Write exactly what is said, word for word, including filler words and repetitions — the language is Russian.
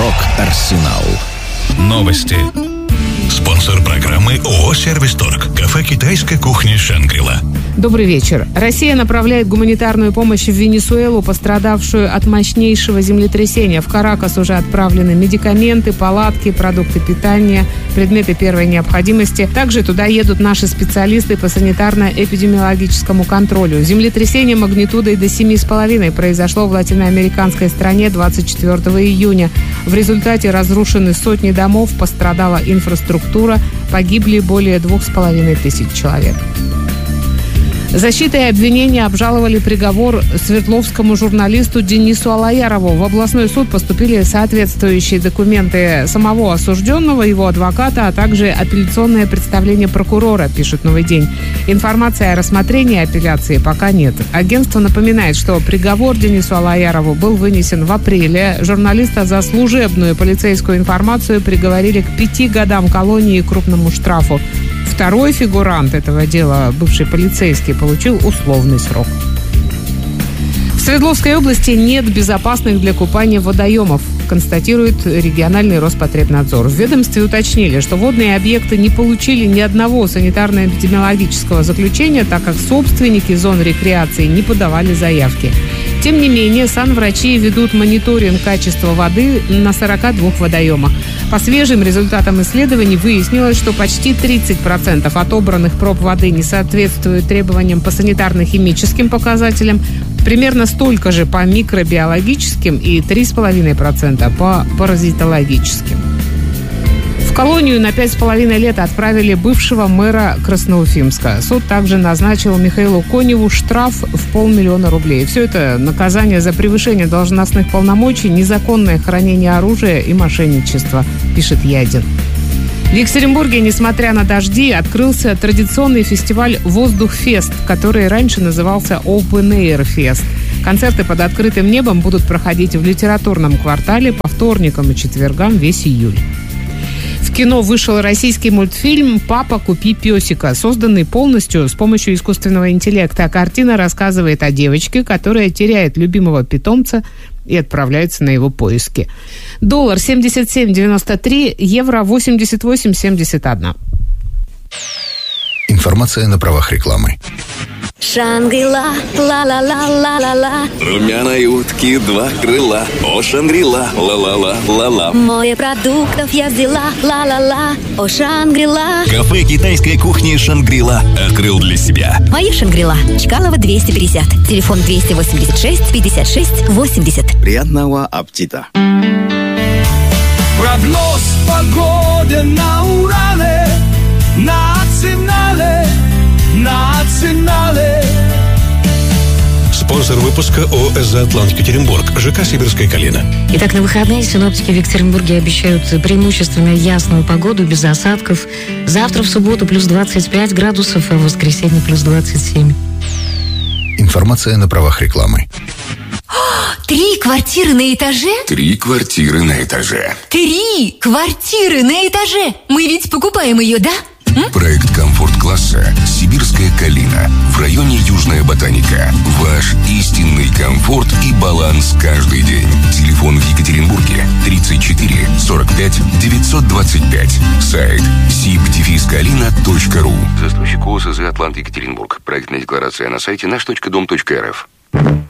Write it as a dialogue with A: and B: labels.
A: Рок-Арсенал. Новости. Спонсор программы ООО «Сервис-Торг». Кафе «Китайская кухня Шангри-Ла».
B: Добрый вечер. Россия направляет гуманитарную помощь в Венесуэлу, пострадавшую от мощнейшего землетрясения. В Каракас уже отправлены медикаменты, палатки, продукты питания, предметы первой необходимости. Также туда едут наши специалисты по санитарно-эпидемиологическому контролю. Землетрясение магнитудой до семь с половиной произошло в латиноамериканской стране двадцать четвёртого июня. В результате разрушены сотни домов, пострадала инфраструктура, погибли более двух с половиной тысяч человек. Защита и обвинение обжаловали приговор свердловскому журналисту Денису Алаярову. В областной суд поступили соответствующие документы самого осужденного, его адвоката, а также апелляционное представление прокурора, пишет «Новый день». Информации о рассмотрении апелляции пока нет. Агентство напоминает, что приговор Денису Алаярову был вынесен в апреле. Журналиста за служебную полицейскую информацию приговорили к пяти годам колонии и крупному штрафу. Второй фигурант этого дела, бывший полицейский, получил условный срок. В Свердловской области нет безопасных для купания водоемов, констатирует региональный Роспотребнадзор. В ведомстве уточнили, что водные объекты не получили ни одного санитарно-эпидемиологического заключения, так как собственники зон рекреации не подавали заявки. Тем не менее, санврачи ведут мониторинг качества воды на сорока двух водоемах. По свежим результатам исследований выяснилось, что почти тридцать процентов отобранных проб воды не соответствуют требованиям по санитарно-химическим показателям, примерно столько же по микробиологическим и три с половиной процента по паразитологическим. В колонию на пять с половиной лет отправили бывшего мэра Красноуфимска. Суд также назначил Михаилу Коневу штраф в полмиллиона рублей. Все это наказание за превышение должностных полномочий, незаконное хранение оружия и мошенничество, пишет Ядин. В Екатеринбурге, несмотря на дожди, открылся традиционный фестиваль «Воздух-фест», который раньше назывался Open Air Fest. Концерты под открытым небом будут проходить в литературном квартале по вторникам и четвергам весь июль. В кино вышел российский мультфильм «Папа, купи песика», созданный полностью с помощью искусственного интеллекта. Картина рассказывает о девочке, которая теряет любимого питомца и отправляется на его поиски. Доллар семьдесят семь девяносто три, евро восемьдесят восемь семьдесят один.
A: Информация на правах рекламы.
C: Шангри-Ла, ла-ла-ла-ла-ла-ла.
D: Румяной утки два крыла. О, Шангри-Ла, ла-ла-ла-ла-ла.
C: Море продуктов я взяла, ла-ла-ла. О, Шангри-Ла.
D: Кафе «Китайская кухня Шангри-Ла» открыл для себя.
C: Моя Шангри-Ла. Чкалова двести пятьдесят. Телефон двести восемьдесят шесть пятьдесят шесть восемьдесят.
D: Приятного аппетита.
E: Прогноз погоды на Урале. Национале. Национале.
A: Спонсор выпуска ООО «Эзоатлант Екатеринбург», ЖК «Сибирская калина».
F: Итак, на выходные синоптики в Екатеринбурге обещают преимущественно ясную погоду, без осадков. Завтра в субботу плюс двадцать пять градусов, а в воскресенье плюс двадцать семь.
A: Информация на правах рекламы.
C: Три квартиры на этаже?
D: Три квартиры на этаже.
C: Три квартиры на этаже! Мы ведь покупаем ее, да? М?
D: Проект комфорт-класса «Сибирская калина» в районе Южная Ботаника. Ваш истинный комфорт и баланс каждый день. Телефон в Екатеринбурге тридцать четыре сорок пять девятьсот двадцать пять. Сайт сиб дефис калина точка ру. Застройщик ООО «Эзоатлант Екатеринбург». Проектная декларация на сайте наш точка дом точка эр эф.